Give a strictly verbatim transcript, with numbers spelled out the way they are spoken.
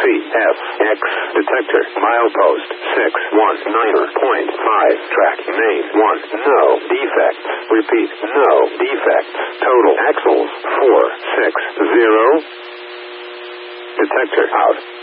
F, X, detector, milepost, six one nine point five, track, main, one, no, defects, repeat, no, defects, total axles, four six zero, detector, out.